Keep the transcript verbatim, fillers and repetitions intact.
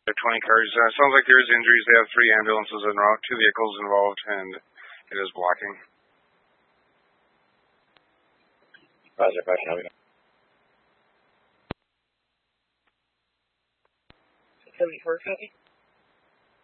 There are twenty cars. Uh, sounds like there is injuries. They have three ambulances en route, two vehicles involved, and it is blocking. Roger, roger. seventy-four, copy.